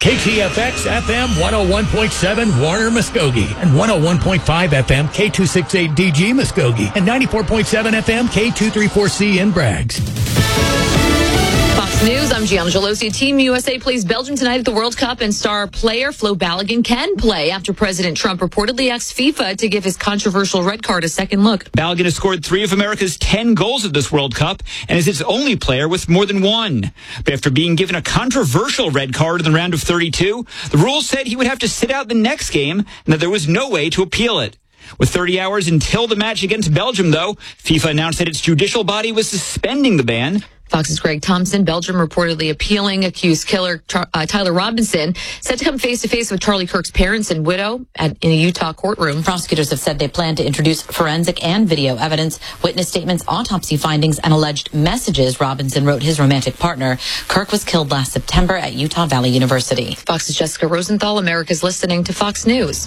KTFX FM 101.7 Warner Muskogee and 101.5 FM K268DG Muskogee and 94.7 FM K234C in Braggs. Fox News, I'm Gianna Gelosi. Team USA plays Belgium tonight at the World Cup, and star player Flo Balogun can play after President Trump reportedly asked FIFA to give his controversial red card a second look. Balogun has scored 3 of America's 10 goals at this World Cup and is its only player with more than 1. But after being given a controversial red card in the round of 32, the rules said he would have to sit out the next game and that there was no way to appeal it. With 30 hours until the match against Belgium, though, FIFA announced that its judicial body was suspending the ban. Fox's Greg Thompson. Belgium reportedly appealing accused killer Tyler Robinson, set to come face-to-face with Charlie Kirk's parents and widow in a Utah courtroom. Prosecutors have said they plan to introduce forensic and video evidence, witness statements, autopsy findings, and alleged messages Robinson wrote his romantic partner. Kirk was killed last September at Utah Valley University. Fox's Jessica Rosenthal. America's listening to Fox News.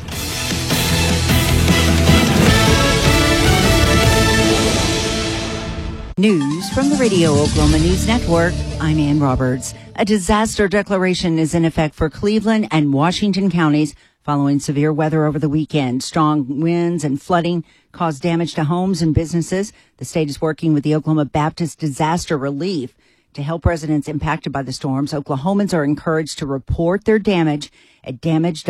News from the Radio Oklahoma News Network. I'm Ann Roberts. A disaster declaration is in effect for Cleveland and Washington counties following severe weather over the weekend. Strong winds and flooding caused damage to homes and businesses. The state is working with the Oklahoma Baptist Disaster Relief to help residents impacted by the storms. Oklahomans are encouraged to report their damage at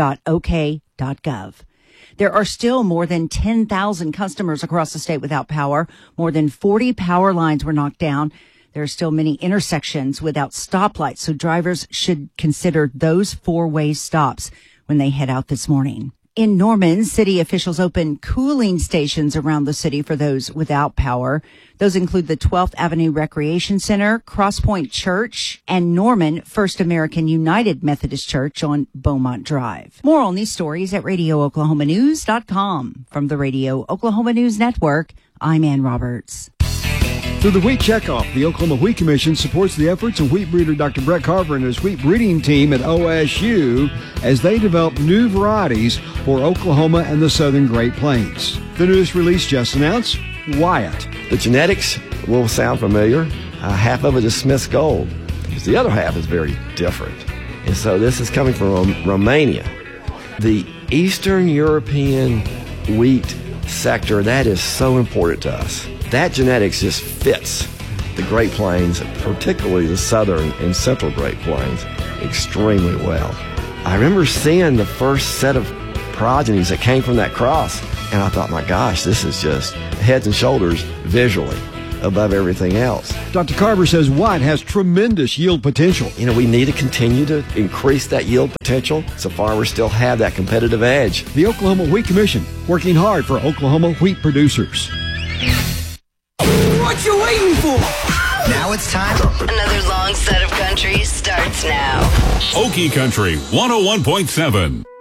damage.ok.gov. There are still more than 10,000 customers across the state without power. More than 40 power lines were knocked down. There are still many intersections without stoplights, so drivers should consider those 4-way stops when they head out this morning. In Norman, city officials opened cooling stations around the city for those without power. Those include the 12th Avenue Recreation Center, Crosspoint Church, and Norman First American United Methodist Church on Beaumont Drive. More on these stories at RadioOklahomaNews.com. From the Radio Oklahoma News Network, I'm Ann Roberts. Through the Wheat Checkoff, the Oklahoma Wheat Commission supports the efforts of wheat breeder Dr. Brett Carver and his wheat breeding team at OSU as they develop new varieties for Oklahoma and the southern Great Plains. The newest release just announced, Wyatt. The genetics will sound familiar. Half of it is Smith's Gold. The other half is very different. And so this is coming from Romania. The Eastern European wheat sector, that is so important to us. That genetics just fits the Great Plains, particularly the southern and central Great Plains, extremely well. I remember seeing the first set of progenies that came from that cross, and I thought, my gosh, this is just heads and shoulders visually above everything else. Dr. Carver says Wyatt has tremendous yield potential. You know, we need to continue to increase that yield potential so farmers still have that competitive edge. The Oklahoma Wheat Commission, working hard for Oklahoma wheat producers. What you waiting for? Now it's time. Another long set of country starts now. Okie Country 101.7.